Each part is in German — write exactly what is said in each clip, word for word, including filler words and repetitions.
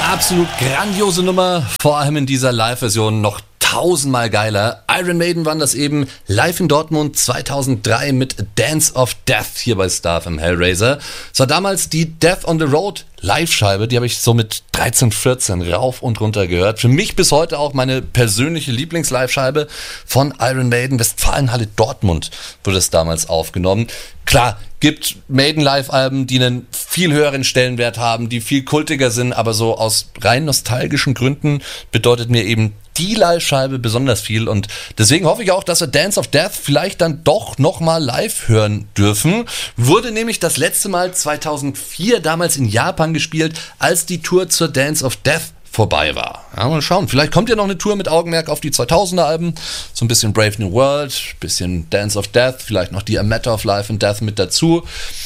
Absolut grandiose Nummer, vor allem in dieser Live-Version noch tausendmal geiler. Iron Maiden waren das eben live in Dortmund zweitausenddrei mit Dance of Death hier bei Star F M Hellraiser. Es war damals die Death on the Road Live-Scheibe, die habe ich so mit dreizehn, vierzehn rauf und runter gehört. Für mich bis heute auch meine persönliche Lieblings-Live-Scheibe von Iron Maiden. Westfalenhalle Dortmund wurde es damals aufgenommen. Klar, gibt Maiden-Live-Alben, die einen viel höheren Stellenwert haben, die viel kultiger sind, aber so aus rein nostalgischen Gründen bedeutet mir eben die Live-Scheibe besonders viel und deswegen hoffe ich auch, dass wir Dance of Death vielleicht dann doch nochmal live hören dürfen. Wurde nämlich das letzte Mal zweitausendvier damals in Japan gespielt, als die Tour zur Dance of Death vorbei war. Ja, mal schauen, vielleicht kommt ja noch eine Tour mit Augenmerk auf die zweitausender Alben, so ein bisschen Brave New World, bisschen Dance of Death, vielleicht noch die A Matter of Life and Death mit dazu.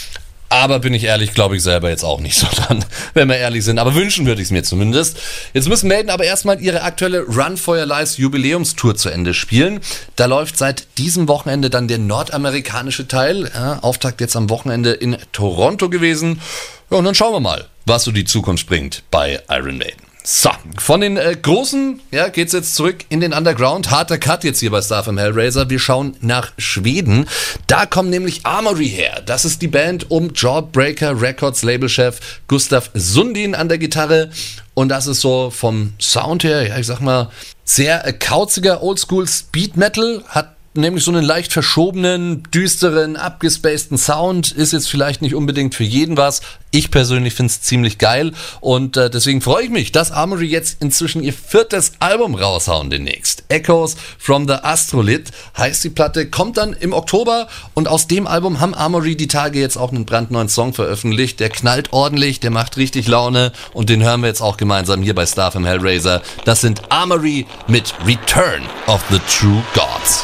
Aber bin ich ehrlich, glaube ich selber jetzt auch nicht so dran, wenn wir ehrlich sind. Aber wünschen würde ich es mir zumindest. Jetzt müssen Maiden aber erstmal ihre aktuelle Run for Your Lives Jubiläumstour zu Ende spielen. Da läuft seit diesem Wochenende dann der nordamerikanische Teil. Ja, Auftakt jetzt am Wochenende in Toronto gewesen. Ja, und dann schauen wir mal, was so die Zukunft bringt bei Iron Maiden. So, von den äh, Großen ja, geht's jetzt zurück in den Underground. Harter Cut jetzt hier bei Star F M Hellraiser. Wir schauen nach Schweden. Da kommt nämlich Armory her. Das ist die Band um Jawbreaker Records Labelchef Gustav Sundin an der Gitarre. Und das ist so vom Sound her, ja, ich sag mal, sehr äh, kauziger Oldschool Speed Metal. Hat nämlich so einen leicht verschobenen, düsteren, abgespaceden Sound. Ist jetzt vielleicht nicht unbedingt für jeden was. Ich persönlich finde es ziemlich geil und äh, deswegen freue ich mich, dass Armory jetzt inzwischen ihr viertes Album raushauen demnächst. Echoes from the Astrolith heißt die Platte, kommt dann im Oktober und aus dem Album haben Armory die Tage jetzt auch einen brandneuen Song veröffentlicht. Der knallt ordentlich, der macht richtig Laune und den hören wir jetzt auch gemeinsam hier bei Star F M Hellraiser. Das sind Armory mit Return of the True Gods.